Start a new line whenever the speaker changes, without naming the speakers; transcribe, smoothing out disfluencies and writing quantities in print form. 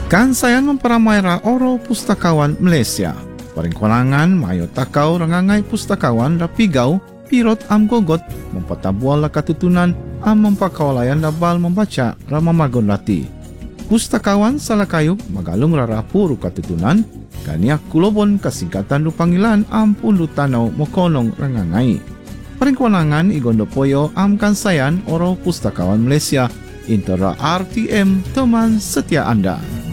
Kansayan mamparamay oro pustakawan Malaysia. Paringkulangan mayo takaw rangangay pustakawan rapigaw pirot am gogot mampatabual la katutunan am mampakawalayan labal membaca ramamagon lati. Pustakawan salakayo magalong rarapuro katutunan kaniak kulobon kasingkatan lupangilan am pundu tanaw mokonong rangangay. Paringkulangan igondopoyo am kansayan oro pustakawan Malaysia intera RTM teman setia Anda.